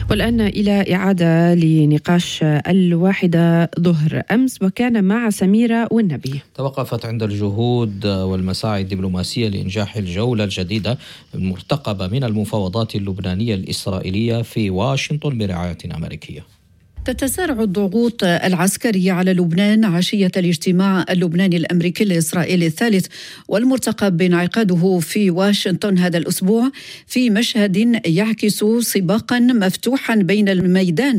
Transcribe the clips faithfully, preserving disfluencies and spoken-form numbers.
والآن إلى إعادة لنقاش الواحدة ظهر أمس، وكان مع سميرة والنبي. توقفت عند الجهود والمساعي الدبلوماسية لإنجاح الجولة الجديدة المرتقبة من المفاوضات اللبنانية الإسرائيلية في واشنطن برعاية أمريكية. تتسارع الضغوط العسكرية على لبنان عشية الاجتماع اللبناني الأمريكي الإسرائيلي الثالث والمرتقب بانعقاده في واشنطن هذا الأسبوع في مشهد يعكس سباقا مفتوحا بين الميدان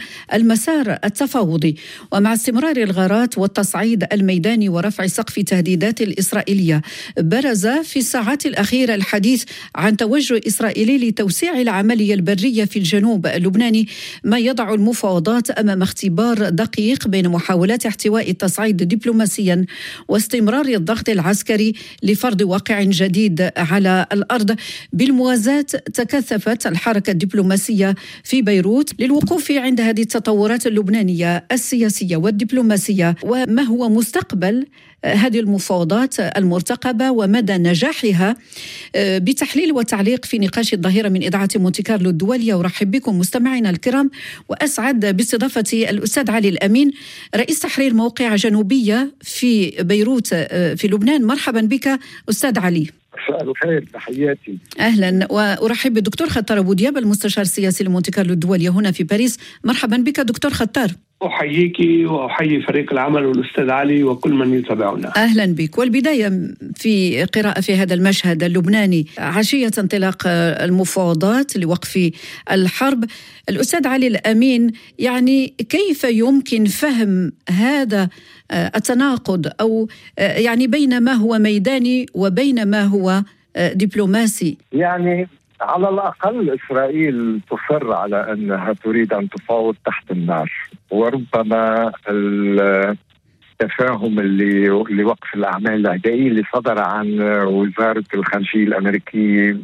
والمسار التفاوضي. ومع استمرار الغارات والتصعيد الميداني ورفع سقف تهديدات الإسرائيلية، برز في الساعات الأخيرة الحديث عن توجه إسرائيلي لتوسيع العملية البرية في الجنوب اللبناني، ما يضع المفاوضات أمام اختبار دقيق بين محاولات احتواء التصعيد دبلوماسيا واستمرار الضغط العسكري لفرض واقع جديد على الأرض. بالموازاة تكثفت الحركة الدبلوماسية في بيروت للوقوف عند هذه التطورات اللبنانية السياسية والدبلوماسية، وما هو مستقبل هذه المفاوضات المرتقبة ومدى نجاحها. بتحليل وتعليق في نقاش الظهيرة من إذاعة مونتي كارلو الدولية، أرحب بكم مستمعينا الكرام وأسعد باستضافة الأستاذ علي الأمين، رئيس تحرير موقع جنوبية في بيروت في لبنان. مرحبا بك أستاذ علي. مساء الخير، تحياتي. أهلا، وأرحب بالدكتور خطار أبو دياب المستشار السياسي لمونتي كارلو الدولية هنا في باريس. مرحبا بك دكتور خطار. أحييك وأحيي فريق العمل والأستاذ علي وكل من يتابعنا. أهلا بك. والبداية في قراءة في هذا المشهد اللبناني عشية انطلاق المفاوضات لوقف الحرب، الأستاذ علي الأمين، يعني كيف يمكن فهم هذا التناقض أو يعني بين ما هو ميداني وبين ما هو دبلوماسي؟ يعني على الأقل إسرائيل تصر على أنها تريد أن تفاوض تحت النار، وربما التفاهم اللي لوقف الأعمال العدائية اللي صدر عن وزارة الخارجية الأمريكية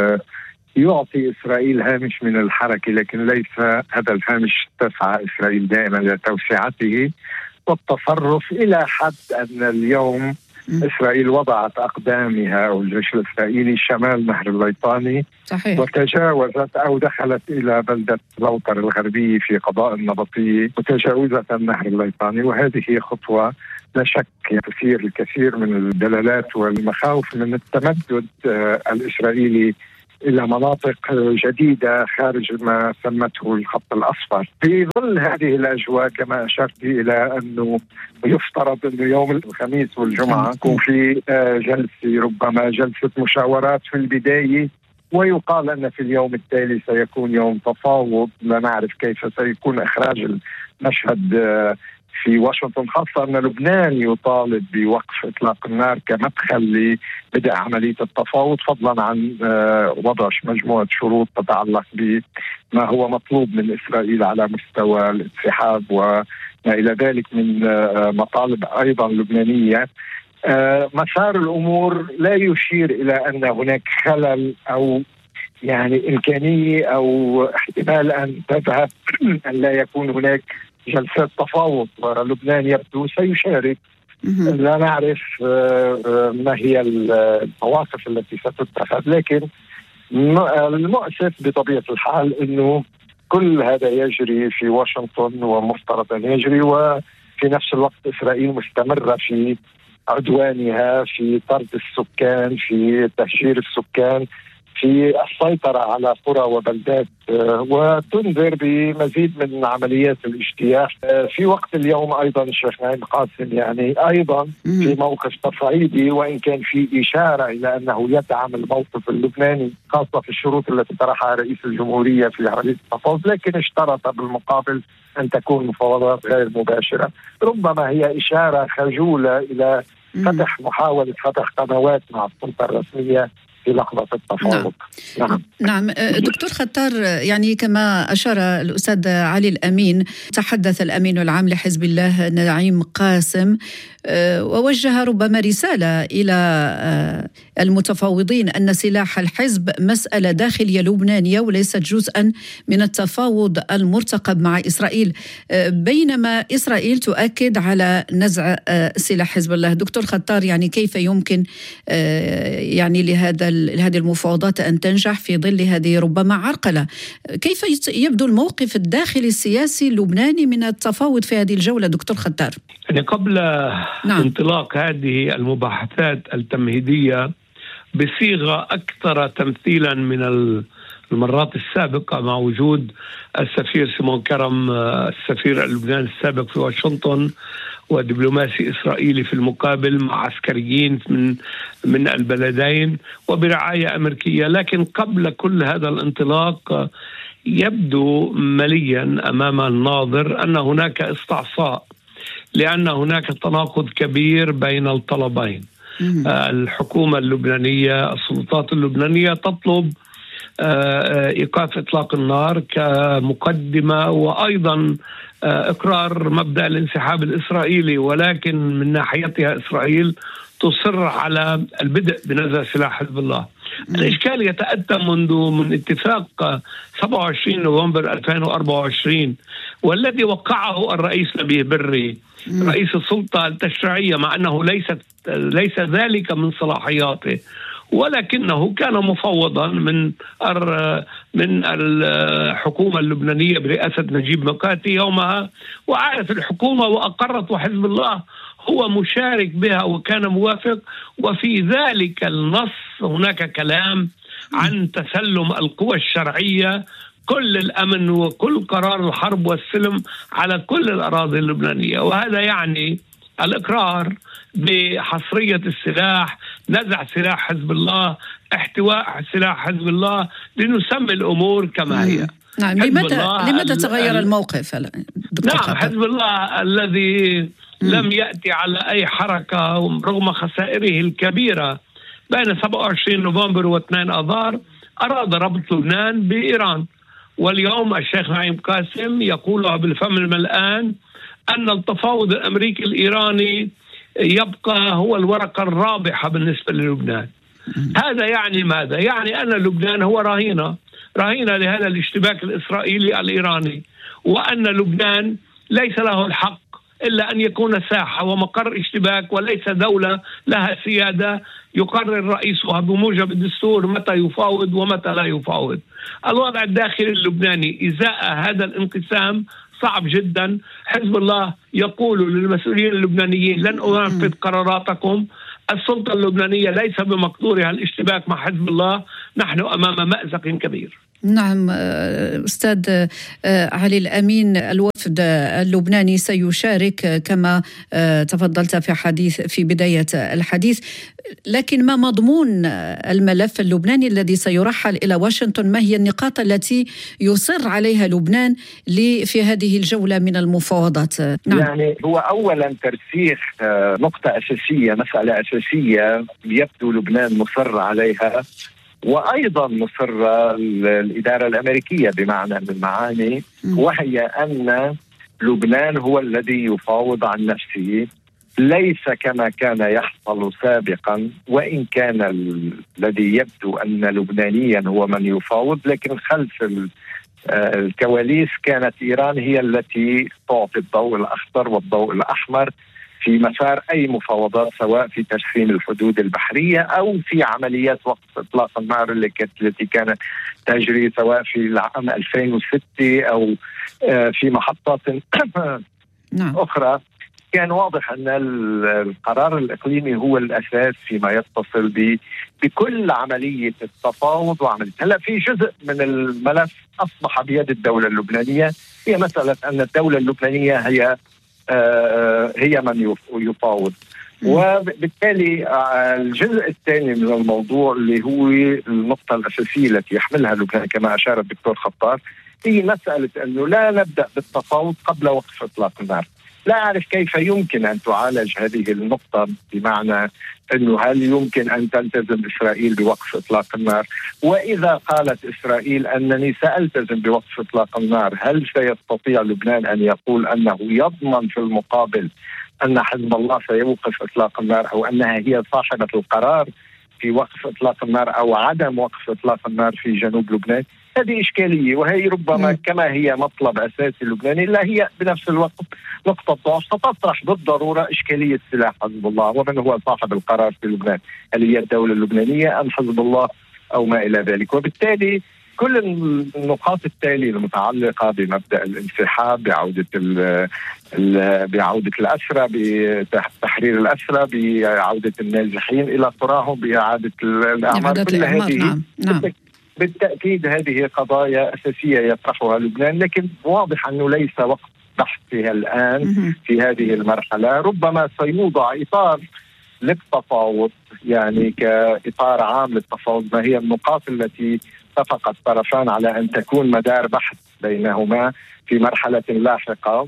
يعطي إسرائيل هامش من الحركة، لكن ليس هذا الهامش تسعى إسرائيل دائما لتوسعته والتصرف، إلى حد أن اليوم إسرائيل وضعت أقدامها أو الجيش الإسرائيلي شمال نهر الليطاني. صحيح. وتجاوزت أو دخلت إلى بلدة لوطر الغربية في قضاء النبطية وتجاوزت النهر الليطاني، وهذه خطوة لا شك تثير الكثير من الدلالات والمخاوف من التمدد الإسرائيلي إلى مناطق جديدة خارج ما سمته الخط الأصفر. في ظل هذه الأجواء كما أشرت إلى أنه يفترض أنه يوم الخميس والجمعة يكون في جلسة، ربما جلسة مشاورات في البداية، ويقال أن في اليوم التالي سيكون يوم تفاوض. لا نعرف كيف سيكون إخراج المشهد في واشنطن، خاصة أن لبنان يطالب بوقف إطلاق النار كمدخل لبدء عملية التفاوض، فضلا عن وضع مجموعة شروط تتعلق بما هو مطلوب من إسرائيل على مستوى الانسحاب وما إلى ذلك من مطالب أيضا لبنانية. مسار الأمور لا يشير إلى أن هناك خلل أو يعني إمكانية أو احتمال أن تذهب أن لا يكون هناك جلسات تفاوض، ولبنان يبدو سيشارك. لا نعرف ما هي المواقف التي ستتخذ، لكن المؤسف بطبيعة الحال أنه كل هذا يجري في واشنطن ومفترض أن يجري، وفي نفس الوقت إسرائيل مستمرة في عدوانها، في طرد السكان، في تهجير السكان، في السيطرة على قرى وبلدات، وتنذر بمزيد من عمليات الاجتياح. في وقت اليوم أيضا الشيخ نعيم قاسم يعني أيضا في موقف تصعيدي، وإن كان في إشارة إلى أنه يدعم الموقف اللبناني خاصة في الشروط التي طرحها رئيس الجمهورية في عملية التفاوض، لكن اشترط بالمقابل أن تكون مفاوضات غير مباشرة. ربما هي إشارة خجولة إلى فتح محاولة فتح قنوات مع السلطة الرسمية في لحظة التفاوض. نعم. نعم. نعم دكتور خطار، يعني كما أشار الأستاذ علي الأمين، تحدث الأمين العام لحزب الله نعيم قاسم ووجه ربما رسالة إلى المتفاوضين أن سلاح الحزب مسألة داخلية لبنانية وليست جزءا من التفاوض المرتقب مع إسرائيل، بينما إسرائيل تؤكد على نزع سلاح حزب الله. دكتور خطار، يعني كيف يمكن يعني لهذا هذه المفاوضات أن تنجح في ظل هذه ربما عرقلة. كيف يبدو الموقف الداخلي السياسي اللبناني من التفاوض في هذه الجولة دكتور خطار؟ يعني قبل نعم. انطلاق هذه المباحثات التمهيدية بصيغة أكثر تمثيلا من المرات السابقة مع وجود السفير سيمون كرم السفير اللبناني السابق في واشنطن ودبلوماسي إسرائيلي في المقابل مع عسكريين من من البلدين وبرعاية أمريكية. لكن قبل كل هذا الانطلاق يبدو مليا أمام الناظر أن هناك استعصاء، لأن هناك تناقض كبير بين الطلبين. الحكومة اللبنانية السلطات اللبنانية تطلب إيقاف إطلاق النار كمقدمة وأيضا إقرار مبدأ الانسحاب الإسرائيلي، ولكن من ناحيتها إسرائيل تصر على البدء بنزع سلاح حزب الله. الإشكال يتأتى منذ من اتفاق سبعة وعشرين نوفمبر ألفين وأربعة وعشرين والذي وقعه الرئيس نبيه بري رئيس السلطة التشريعية، مع أنه ليست ليس ذلك من صلاحياته، ولكنه كان مفوضا من من الحكومة اللبنانية برئاسة نجيب مكاتي يومها، وعادت الحكومة وأقرت وحزب الله هو مشارك بها وكان موافق. وفي ذلك النص هناك كلام عن تسلم القوى الشرعية كل الأمن وكل قرار الحرب والسلم على كل الأراضي اللبنانية، وهذا يعني الإقرار بحصرية السلاح، نزع سلاح حزب الله، احتواء سلاح حزب الله، لنسمي الأمور كما هي. نعم. لماذا لماذا تغير الموقف دكتور نعم خطر؟ حزب الله الذي مم. لم يأتي على أي حركة رغم خسائره الكبيرة بين سبعة وعشرين نوفمبر واثنين آذار أراد ربط لبنان بإيران، واليوم الشيخ نعيم قاسم يقولها بالفم الملآن أن التفاوض الأمريكي الإيراني يبقى هو الورقة الرابحة بالنسبة للبنان. هذا يعني ماذا؟ يعني أن لبنان هو رهينة رهينة لهذا الاشتباك الإسرائيلي الإيراني، وأن لبنان ليس له الحق إلا أن يكون ساحة ومقر اشتباك وليس دولة لها سيادة يقرر رئيسها بموجب الدستور متى يفاوض ومتى لا يفاوض. الوضع الداخلي اللبناني إزاء هذا الانقسام صعب جدا. حزب الله يقول للمسؤولين اللبنانيين لن أنفذ قراراتكم، السلطة اللبنانية ليس بمقدورها الاشتباك مع حزب الله، نحن أمام مأزق كبير. نعم أستاذ علي الأمين، الوفد اللبناني سيشارك كما تفضلت في حديث في بداية الحديث، لكن ما مضمون الملف اللبناني الذي سيرحل إلى واشنطن؟ ما هي النقاط التي يصر عليها لبنان في هذه الجولة من المفاوضات؟ نعم. يعني هو أولا ترسيخ نقطة أساسية، مسألة أساسية يبدو لبنان مصر عليها، وأيضا مصرة الإدارة الأمريكية بمعنى من المعاني، وهي أن لبنان هو الذي يفاوض عن نفسه، ليس كما كان يحصل سابقا، وإن كان الذي يبدو أن لبنانيا هو من يفاوض، لكن خلف الكواليس كانت إيران هي التي تعطي الضوء الأخضر والضوء الأحمر في مسار أي مفاوضات، سواء في تسخين الحدود البحرية أو في عمليات وقف إطلاق النار التي كانت تجري سواء في العام ألفين وستة أو في محطات أخرى. كان واضح أن القرار الإقليمي هو الأساس فيما يتصل بكل عملية التفاوض وعملية. هلا في جزء من الملف أصبح بيد الدولة اللبنانية، هي مسألة أن الدولة اللبنانية هي هي من يفاوض، وبالتالي الجزء الثاني من الموضوع اللي هو النقطة الأساسية التي يحملها لبنان كما أشار الدكتور خطار هي مسألة أنه لا نبدأ بالتفاوض قبل وقف إطلاق النار. لا أعرف كيف يمكن أن تعالج هذه النقطة، بمعنى أنه هل يمكن أن تلتزم إسرائيل بوقف إطلاق النار؟ وإذا قالت إسرائيل أنني سألتزم بوقف إطلاق النار، هل سيستطيع لبنان أن يقول أنه يضمن في المقابل أن حزب الله سيوقف إطلاق النار، أو أنها هي صاحبة القرار في وقف إطلاق النار أو عدم وقف إطلاق النار في جنوب لبنان؟ هذه إشكالية، وهي ربما كما هي مطلب أساسي لبناني، لا هي بنفس الوقت نقطة ضعف ستطرح بالضرورة إشكالية سلاح حزب الله، ومن هو صاحب القرار في لبنان؟ هل هي الدولة اللبنانية أم حزب الله أو ما إلى ذلك؟ وبالتالي كل النقاط التالية المتعلقة بمبدأ الانسحاب، بعودة ال بعودة الأسرى، بتحرير الأسرى، بعودة النازحين إلى قراهم، بإعادة الأعمار، كل هذه نعم. نعم. بالتأكيد هذه قضايا أساسية يطرحها لبنان، لكن واضح أنه ليس وقت بحثها الآن في هذه المرحلة. ربما سيوضع إطار للتفاوض، يعني كإطار عام للتفاوض، ما هي النقاط التي اتفق الطرفان على أن تكون مدار بحث بينهما في مرحلة لاحقة.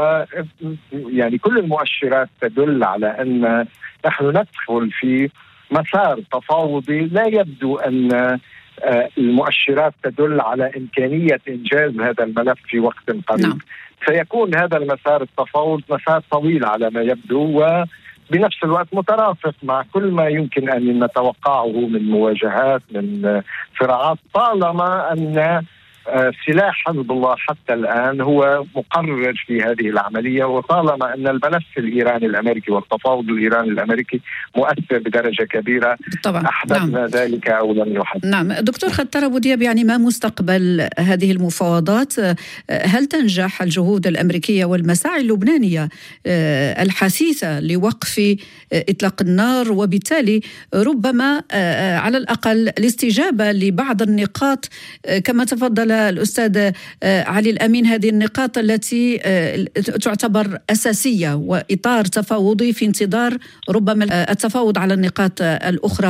ويعني كل المؤشرات تدل على أن نحن ندخل في مسار تفاوضي لا يبدو أن المؤشرات تدل على إمكانية إنجاز هذا الملف في وقت قريب. نعم. سيكون هذا المسار التفاوض مسار طويل على ما يبدو، وبنفس الوقت مترافق مع كل ما يمكن أن نتوقعه من مواجهات، من صراعات، طالما أن سلاح حزب الله حتى الآن هو مقرر في هذه العملية، وطالما أن الملف الإيراني الأمريكي والتفاوض الإيراني الأمريكي مؤثر بدرجة كبيرة، طبعا أحدثنا نعم. ذلك أو لم يحدث. نعم دكتور خطار أبو دياب، يعني ما مستقبل هذه المفاوضات؟ هل تنجح الجهود الأمريكية والمساعي اللبنانية الحثيثة لوقف إطلاق النار، وبالتالي ربما على الأقل الاستجابة لبعض النقاط كما تفضل الأستاذ علي الأمين، هذه النقاط التي تعتبر أساسية وإطار تفاوضي في انتظار ربما التفاوض على النقاط الأخرى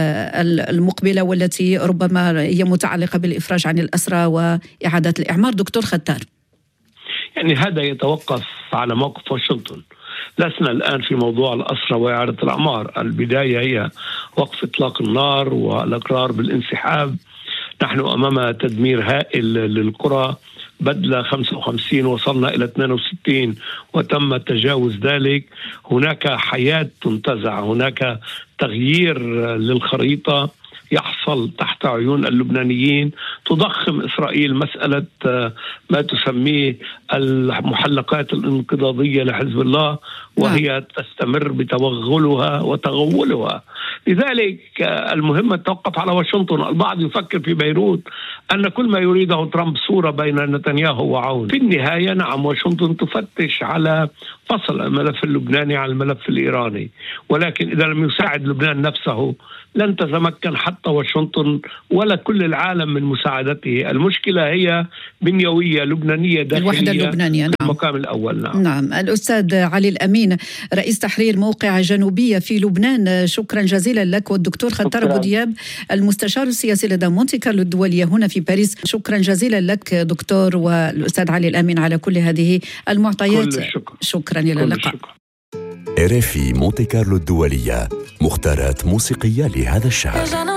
المقبلة والتي ربما هي متعلقة بالإفراج عن الأسرى وإعادة الإعمار؟ دكتور خطار. يعني هذا يتوقف على موقف واشنطن. لسنا الآن في موضوع الأسرى وإعادة الأعمار، البداية هي وقف إطلاق النار والإقرار بالانسحاب. نحن أمام تدمير هائل للقرى، بدلة خمسة وخمسين وصلنا إلى اثنين وستين وتم تجاوز ذلك. هناك حياة تنتزع، هناك تغيير للخريطة يحصل تحت عيون اللبنانيين. تضخم إسرائيل مسألة ما تسميه المحلقات الانقضاضية لحزب الله، وهي تستمر بتوغلها وتغولها. لذلك المهم التوقف على واشنطن. البعض يفكر في بيروت أن كل ما يريده ترامب صورة بين نتنياهو وعون. في النهاية نعم، واشنطن تفتش على فصل الملف اللبناني عن الملف الإيراني، ولكن إذا لم يساعد لبنان نفسه لن تتمكن حتى واشنطن ولا كل العالم من مساعدته. المشكلة هي بنيوية لبنانية داخلية، الوحدة اللبنانية. نعم. المقام الأول. نعم. نعم. الأستاذ علي الأمين، رئيس تحرير موقع جنوبية في لبنان، شكرا جزيلا لك. والدكتور خطار أبو دياب، المستشار السياسي لدى مونتي كارلو الدولية هنا في باريس، شكرا جزيلا لك دكتور، والأستاذ علي الأمين على كل هذه المعطيات. كل الشكر. شكرا، إلى اللقاء. إر إف إي مونتي كارلو الدولية، مختارات موسيقية لهذا الشهر.